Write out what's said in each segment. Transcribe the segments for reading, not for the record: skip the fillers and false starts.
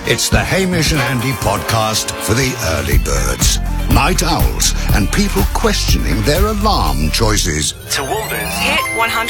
It's the Hamish and Andy podcast for the early birds, night owls, and people questioning their alarm choices. Toowoomba's Hit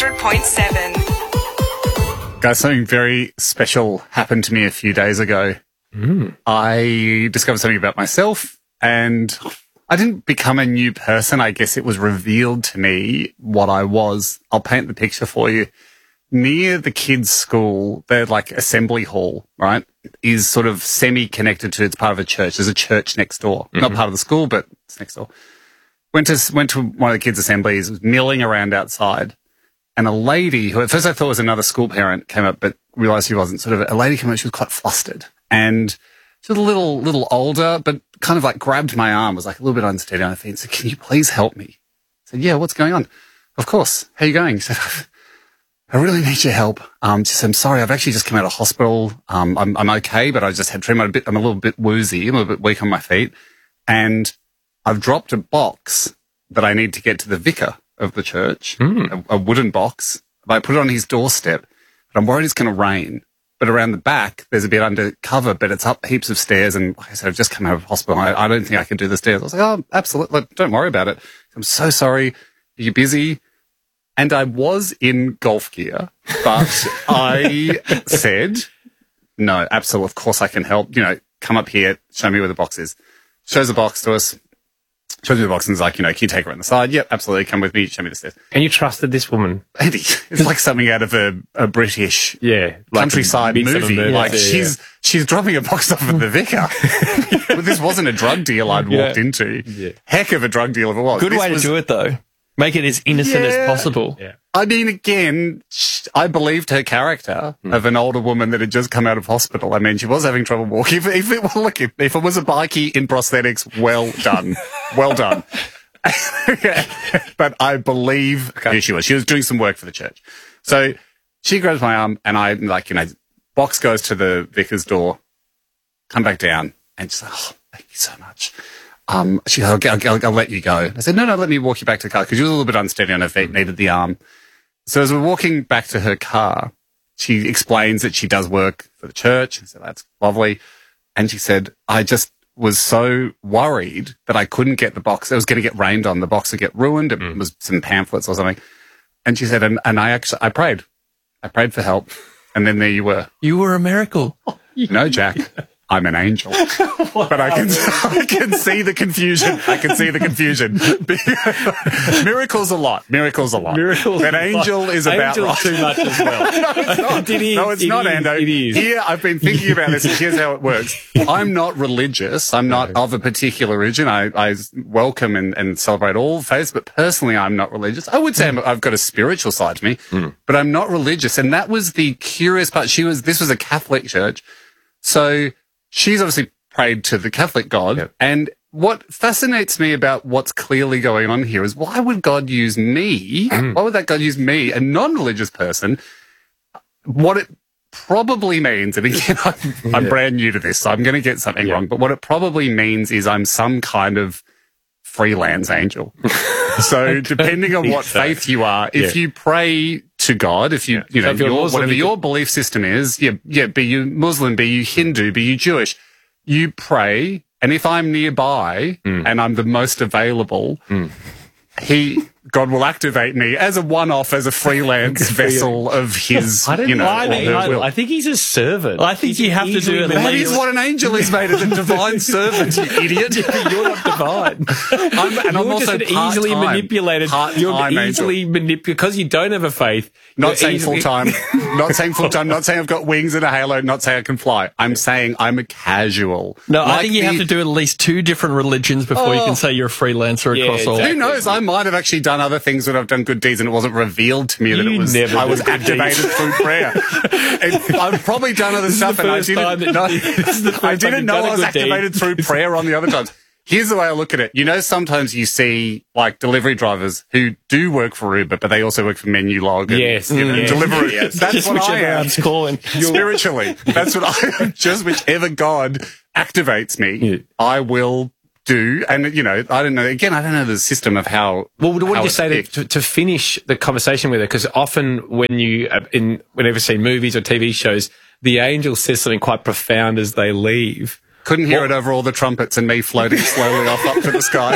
100.7. Guys, something very special happened to me a few days ago. I discovered something about myself, and I didn't become a new person. I guess it was revealed to me what I was. I'll paint the picture for you. Near the kids' school, their like assembly hall, right, is sort of semi-connected to, it's part of a church. There's a church next door. Not part of the school, but it's next door. Went to one of the kids' assemblies, was milling around outside, and a lady, who at first I thought was another school parent, came up, but realised she wasn't. Sort of a lady came up, she was quite flustered. And she was a little older, but kind of like grabbed my arm, was like a little bit unsteady on her feet, and said, "Can you please help me?" I said, "Yeah, what's going on?" "Of course. How are you going?" She said, "I really need your help." She said, "I'm sorry, I've actually just come out of hospital. I'm okay, but I just had treatment. I'm a little bit woozy, I'm a little bit weak on my feet. And I've dropped a box that I need to get to the vicar of the church, a wooden box. But I put it on his doorstep, but I'm worried it's going to rain. But around the back, there's a bit under cover, but it's up heaps of stairs. And like I said, I've just come out of hospital. I don't think I can do the stairs." I was like, "Oh, absolutely. Don't worry about it. I'm so sorry. Are you busy?" And I was in golf gear, but I said, "No, absolutely. Of course I can help. You know, come up here, show me where the box is." Shows the box to us. Shows me the box and is like, "You know, can you take her on the side?" "Yep, absolutely. Come with me. Show me the stairs." And you trusted this woman? Andy, it's like something out of a British like countryside movie. Like she's dropping a box off at the vicar. But this wasn't a drug deal I'd walked into. Yeah. Heck of a drug deal if it was. Good way to do it, though. Make it as innocent as possible. Yeah. I mean, again, I believed her character of an older woman that had just come out of hospital. I mean, she was having trouble walking. If it was a bikie in prosthetics, well done. Well done. But I believe who she was. She was doing some work for the church. So she grabs my arm and I, box goes to the vicar's door, come back down, and she's like, "Oh, thank you so much." She said, I'll let you go. I said, no, let me walk you back to the car, because she was a little bit unsteady on her feet, needed the arm. So as we're walking back to her car, she explains that she does work for the church. I said, "That's lovely." And she said, "I just was so worried that I couldn't get the box. It was going to get rained on. The box would get ruined. It was some pamphlets or something." And she said, and I prayed. I prayed for help. And then there you were. You were a miracle. No, Jack. I'm an angel. But I can see the confusion. I can see the confusion. Miracles a lot. Miracles An angel is about Angel's right. too much as well. No, it's not, Ando. Here, I've been thinking about this, and here's how it works. I'm not religious. I'm not of a particular religion. I welcome and celebrate all faiths, but personally, I'm not religious. I would say I've got a spiritual side to me, but I'm not religious. And that was the curious part. This was a Catholic church. So she's obviously prayed to the Catholic God. Yep. And what fascinates me about what's clearly going on here is, why would God use me? Why would that God use me, a non-religious person? What it probably means, and again, I'm brand new to this, so I'm going to get something wrong, but what it probably means is I'm some kind of freelance angel. So depending on what faith you are, if you pray to God, if you, you know, whatever your belief system is, be you Muslim, be you Hindu, be you Jewish, you pray, and if I'm nearby and I'm the most available, God will activate me as a one-off, as a freelance vessel of his, I think he's a servant. I think you have to do it. That is what an angel is made, as a divine servant, you idiot. You're not divine. I'm also just easily manipulated. You're easily manipulated because you don't have a faith. Not saying full-time. Not saying full-time. Not saying I've got wings and a halo. Not saying I can fly. I'm saying I'm a casual. No, I think you have to do at least 2 different religions before you can say you're a freelancer across all. Who knows? I might have actually done other things when I've done good deeds, and it wasn't revealed to me that I was activated through prayer. I've probably done other stuff, and I didn't know I was activated through prayer on the other times. Here's the way I look at it. You know, sometimes you see like delivery drivers who do work for Uber, but they also work for Menulog and Deliveroo. Yes. That's just what I am. Calling. Spiritually. That's what I am. Just whichever God activates me, I will do. And, you know, I don't know. Again, I don't know the system of how. Well, what did you say to finish the conversation with her? Because often when you, whenever you see movies or TV shows, the angel says something quite profound as they leave. Couldn't hear it over all the trumpets and me floating slowly off up to the sky.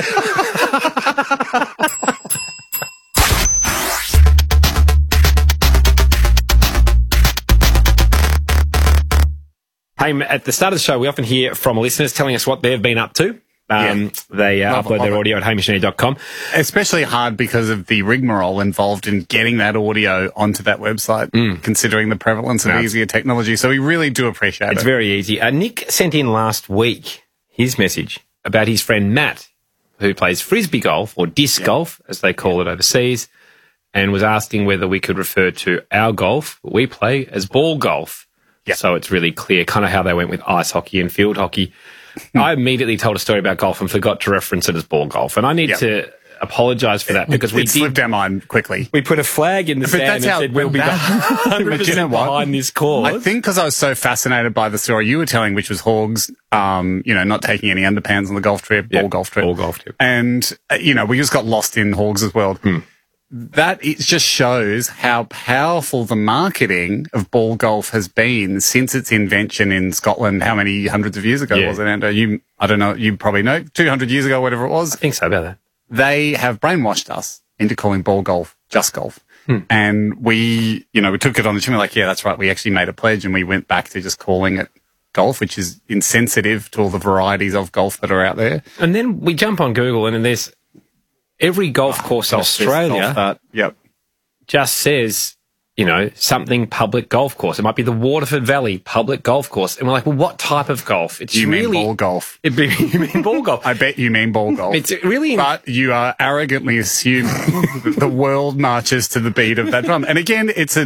Hey, at the start of the show, we often hear from listeners telling us what they've been up to. They upload their audio at hamishandy.com. Especially hard because of the rigmarole involved in getting that audio onto that website, considering the prevalence of easier technology. So we really do appreciate it. It's very easy. Nick sent in last week his message about his friend Matt, who plays frisbee golf, or disc golf, as they call it overseas, and was asking whether we could refer to our golf, what we play, as ball golf. Yep. So it's really clear kind of how they went with ice hockey and field hockey. I immediately told a story about golf and forgot to reference it as ball golf. And I need to apologise for that because it slipped our mind quickly. We put a flag in the sand and said we'll be 100% behind this cause. I think because I was so fascinated by the story you were telling, which was Hogs, not taking any underpants on the golf trip, ball golf trip. And, we just got lost in Hogs' world. That it just shows how powerful the marketing of ball golf has been since its invention in Scotland. How many hundreds of years ago was it, Ando? I don't know. You probably know. 200 years ago, whatever it was. I think so, about that. They have brainwashed us into calling ball golf just golf. And we took it on the chin. We're like, yeah, that's right. We actually made a pledge and we went back to just calling it golf, which is insensitive to all the varieties of golf that are out there. And then we jump on Google and then there's every golf course in Australia just says, something public golf course. It might be the Waterford Valley public golf course. And we're like, well, what type of golf? You mean ball golf. You mean ball golf. I bet you mean ball golf. It's really... But you are arrogantly assuming that the world marches to the beat of that drum. And again, it's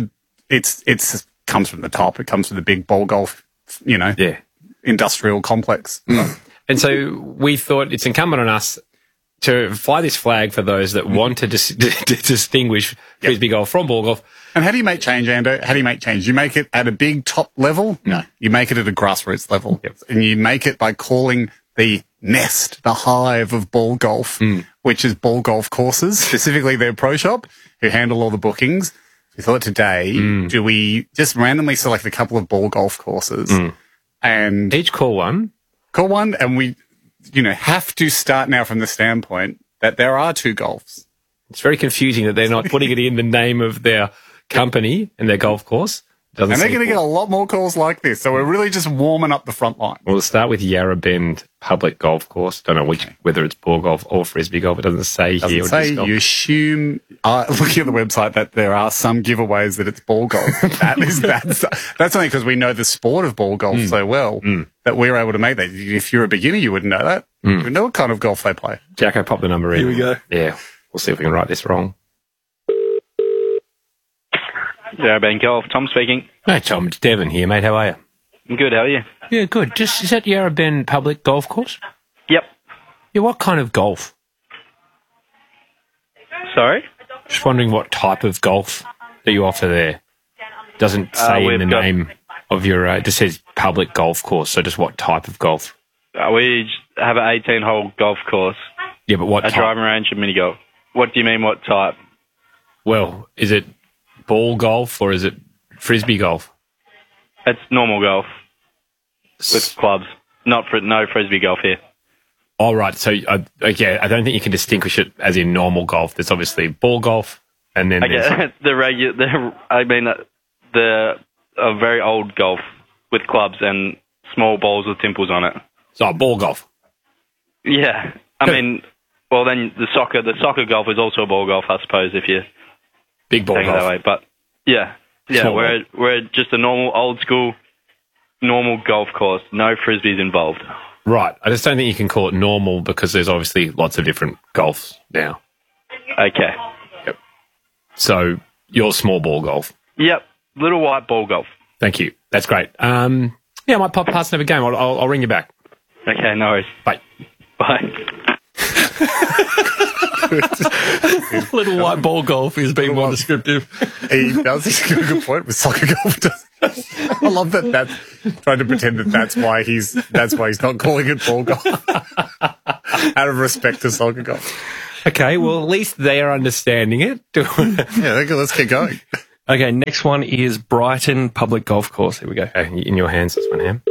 comes from the top. It comes from the big ball golf, industrial complex. And so we thought it's incumbent on us to fly this flag for those that want to distinguish frisbee golf from ball golf. And how do you make change, Ando? How do you make change? You make it at a big top level? No. You make it at a grassroots level. Yep. And you make it by calling the nest, the hive of ball golf, which is ball golf courses, specifically their pro shop, who handle all the bookings. We thought today, do we just randomly select a couple of ball golf courses and... Each call one, and we... have to start now from the standpoint that there are two golfs. It's very confusing that they're not putting it in the name of their company and their golf course. And they're going to get a lot more calls like this. So we're really just warming up the front line. We'll start with Yarra Bend Public Golf Course. Don't know whether it's ball golf or frisbee golf. It doesn't say here. You assume, looking at the website, that there are some giveaways that it's ball golf. That's only because we know the sport of ball golf so well that we're able to make that. If you're a beginner, you wouldn't know that. You would know what kind of golf they play. Jacko, pop the number in. Here we go. Yeah. We'll see if we can write this wrong. Yarra Bend Golf, Tom speaking. Hey, Tom, it's Devon here, mate. How are you? I'm good, how are you? Yeah, good. Is that Yarra Bend Public Golf Course? Yep. Yeah, what kind of golf? Sorry? Just wondering what type of golf that you offer there. Doesn't say in the name of your... it just says public golf course, so just what type of golf? We have an 18-hole golf course. Yeah, but what type? A driving range and mini golf. What do you mean, what type? Well, is it ball golf or is it frisbee golf? It's normal golf with clubs. No frisbee golf here. All right. So, I don't think you can distinguish it as in normal golf. There's obviously ball golf, and then a very old golf with clubs and small balls with dimples on it. So, ball golf. Yeah. Then the soccer golf is also ball golf, I suppose, if you big ball golf. That way. But yeah, we're just a normal, old school, normal golf course. No frisbees involved. Right. I just don't think you can call it normal because there's obviously lots of different golfs now. Okay. Yep. So you're small ball golf. Yep. Little white ball golf. Thank you. That's great. I might pop past another game. I'll ring you back. Okay. No worries. Bye. Bye. Little white ball golf is being more descriptive. He does. He's got a good point with soccer golf. I love that. That's trying to pretend that's why he's not calling it ball golf out of respect to soccer golf. Okay, well at least they are understanding it. Yeah, let's keep going. Okay, next one is Brighton Public Golf Course. Here we go. Okay, in your hands, this one, Ham.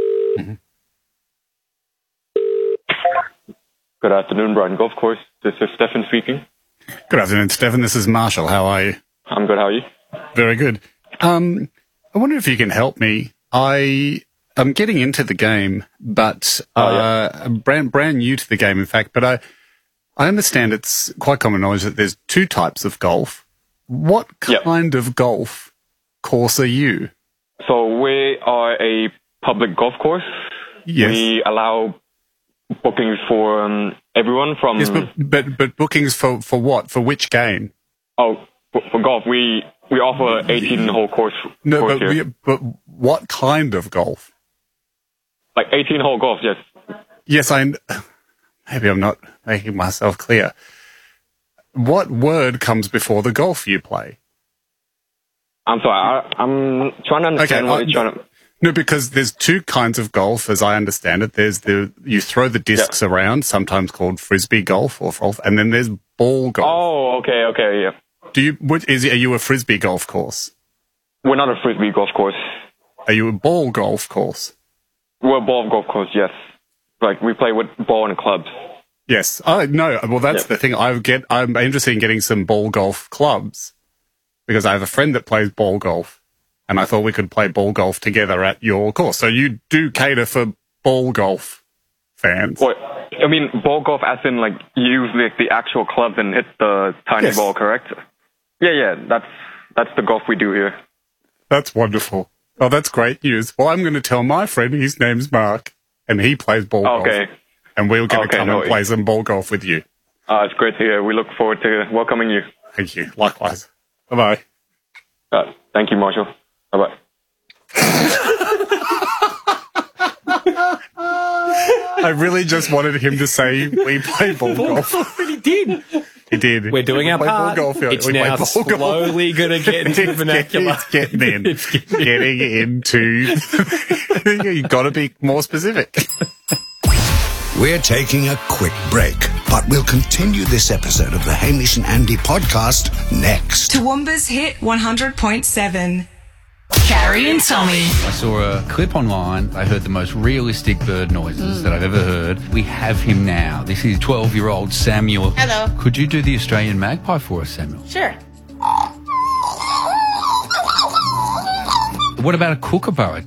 Good afternoon, Brighton Golf Course. This is Stefan speaking. Good afternoon, Stefan. This is Marshall. How are you? I'm good. How are you? Very good. I wonder if you can help me. I'm getting into the game, but I'm brand new to the game, in fact. But I understand it's quite common knowledge that there's two types of golf. What kind of golf course are you? So we are a public golf course. Yes. We allow bookings for everyone from... Yes, but bookings for what? For which game? Oh, for golf. We offer 18-hole course here. But what kind of golf? Like 18-hole golf, yes. Yes, maybe I'm not making myself clear. What word comes before the golf you play? I'm sorry, I'm trying to understand what you're trying to... No, because there's two kinds of golf, as I understand it. There's you throw the discs around, sometimes called frisbee golf and then there's ball golf. Oh, okay, yeah. Are you a frisbee golf course? We're not a frisbee golf course. Are you a ball golf course? We're a ball golf course, yes. Like, we play with ball and clubs. Yes. Oh, no. Well, that's the thing. I'm interested in getting some ball golf clubs because I have a friend that plays ball golf and I thought we could play ball golf together at your course. So you do cater for ball golf fans? What? I mean, ball golf as in, like, you use the actual clubs and hit the tiny ball, correct? Yeah. That's the golf we do here. That's wonderful. Oh, that's great news. Well, I'm going to tell my friend, his name's Mark, and he plays ball golf. Okay. And we're going to come and play some ball golf with you. It's great to hear. We look forward to welcoming you. Thank you. Likewise. Bye-bye. Thank you, Marshall. Bye-bye. I really just wanted him to say we play ball golf. He did. He did. We're doing our part. It's now slowly going to get into the vernacular. It's getting in. Getting into... You've got to be more specific. We're taking a quick break, but we'll continue this episode of the Hamish and Andy podcast next. Toowoomba's Hit 100.7. Carrie and Tommy. I saw a clip online. I heard the most realistic bird noises that I've ever heard. We have him now. This is 12-year-old Samuel. Hello. Could you do the Australian magpie for us, Samuel? Sure. What about a kookaburra?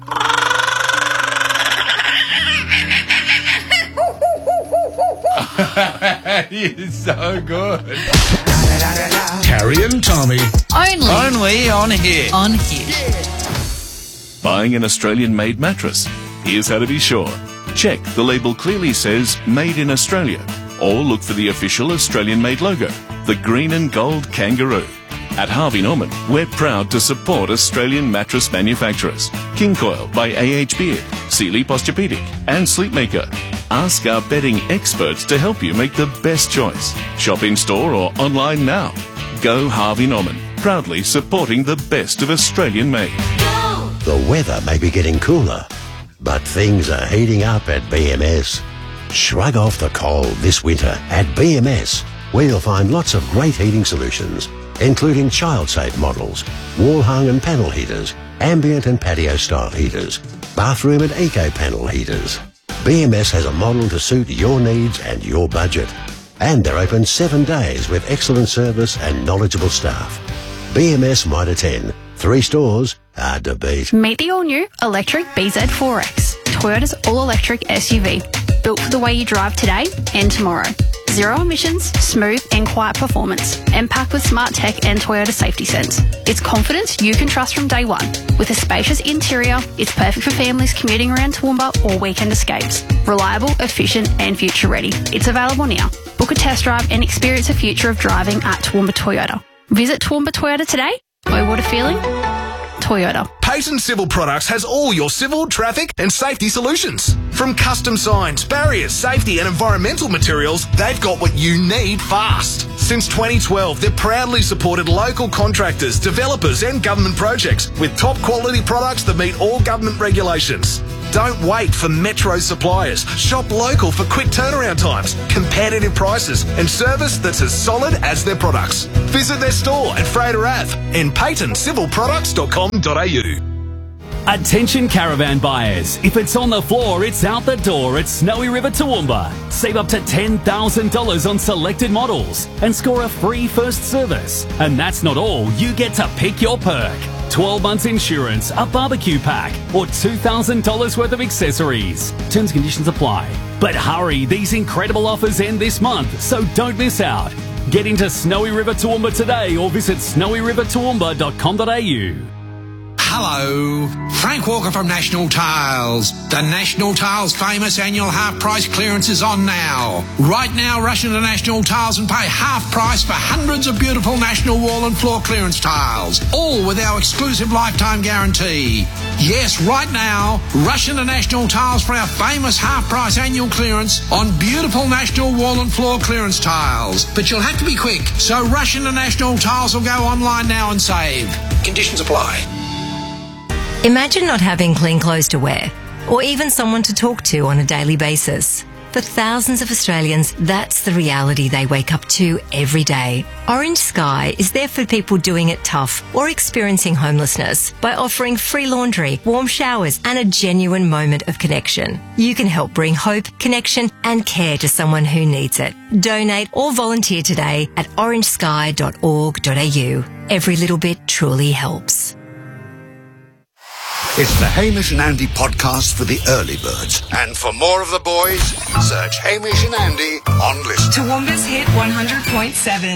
You're so good. Carrie and Tommy. Only on Hit. On Hit. Buying an Australian-made mattress? Here's how to be sure. Check the label clearly says Made in Australia, or look for the official Australian-made logo, the green and gold kangaroo. At Harvey Norman, we're proud to support Australian mattress manufacturers. King Coil by A.H. Beard, Sealy Posturepedic, and Sleepmaker. Ask our bedding experts to help you make the best choice. Shop in-store or online now. Go Harvey Norman, proudly supporting the best of Australian-made. The weather may be getting cooler, but things are heating up at BMS. Shrug off the cold this winter at BMS, where you'll find lots of great heating solutions, including child-safe models, wall-hung and panel heaters, ambient and patio-style heaters, bathroom and eco-panel heaters. BMS has a model to suit your needs and your budget. And they're open 7 days with excellent service and knowledgeable staff. BMS Mitre 10. 3 stores, hard to beat. Meet the all-new electric BZ4X, Toyota's all-electric SUV, built for the way you drive today and tomorrow. Zero emissions, smooth and quiet performance, and packed with smart tech and Toyota safety sense. It's confidence you can trust from day one. With a spacious interior, it's perfect for families commuting around Toowoomba or weekend escapes. Reliable, efficient and future-ready. It's available now. Book a test drive and experience the future of driving at Toowoomba Toyota. Visit Toowoomba Toyota today. Oh, what a feeling. Toyota. Payton Civil Products has all your civil, traffic and safety solutions. From custom signs, barriers, safety and environmental materials, they've got what you need fast. Since 2012, they've proudly supported local contractors, developers and government projects with top quality products that meet all government regulations. Don't wait for metro suppliers. Shop local for quick turnaround times, competitive prices and service that's as solid as their products. Visit their store at Fraser Ave and paytoncivilproducts.com.au. Attention caravan buyers, if it's on the floor, it's out the door at Snowy River Toowoomba. Save up to $10,000 on selected models and score a free first service. And that's not all, you get to pick your perk. 12 months insurance, a barbecue pack, or $2,000 worth of accessories. Terms and conditions apply. But hurry, these incredible offers end this month, so don't miss out. Get into Snowy River Toowoomba today or visit snowyrivertoowoomba.com.au. Hello, Frank Walker from National Tiles. The National Tiles famous annual half price clearance is on now. Right now, rush into National Tiles and pay half price for hundreds of beautiful national wall and floor clearance tiles, all with our exclusive lifetime guarantee. Yes, right now, rush into National Tiles for our famous half price annual clearance on beautiful national wall and floor clearance tiles. But you'll have to be quick, so rush into National Tiles or go online now and save. Conditions apply. Imagine not having clean clothes to wear, or even someone to talk to on a daily basis. For thousands of Australians, that's the reality they wake up to every day. Orange Sky is there for people doing it tough or experiencing homelessness by offering free laundry, warm showers, and a genuine moment of connection. You can help bring hope, connection, and care to someone who needs it. Donate or volunteer today at orangesky.org.au. Every little bit truly helps. It's the Hamish and Andy podcast for the early birds. And for more of the boys, search Hamish and Andy on Listen. Toowoomba's Hit 100.7.